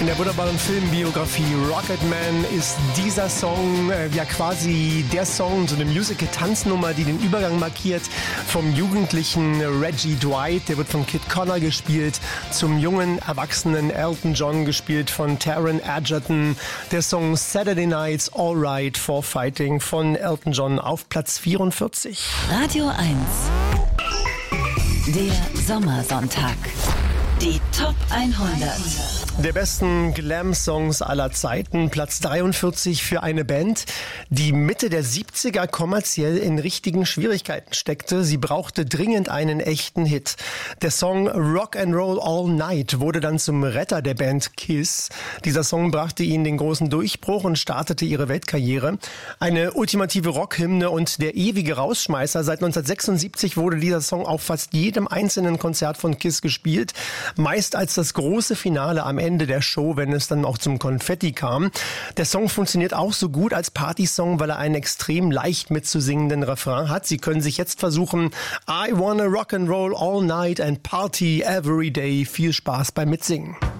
In der wunderbaren Filmbiografie Rocketman ist dieser Song ja quasi der Song, so eine Musical-Tanznummer, die den Übergang markiert vom jugendlichen Reggie Dwight, der wird von Kid Connor gespielt, zum jungen, erwachsenen Elton John, gespielt von Taron Egerton. Der Song Saturday Night's Alright for Fighting von Elton John auf Platz 44. Radio 1. Der Sommersonntag. Die Top 100. Der besten Glam-Songs aller Zeiten, Platz 43 für eine Band, die Mitte der 70er kommerziell in richtigen Schwierigkeiten steckte. Sie brauchte dringend einen echten Hit. Der Song Rock and Roll All Night wurde dann zum Retter der Band Kiss. Dieser Song brachte ihnen den großen Durchbruch und startete ihre Weltkarriere. Eine ultimative Rockhymne und der ewige Rausschmeißer. Seit 1976 wurde dieser Song auf fast jedem einzelnen Konzert von Kiss gespielt. Meist als das große Finale am Ende der Show, wenn es dann auch zum Konfetti kam. Der Song funktioniert auch so gut als Partysong, weil er einen extrem leicht mitzusingenden Refrain hat. Sie können sich jetzt versuchen, I wanna rock and roll all night and party every day. Viel Spaß beim Mitsingen.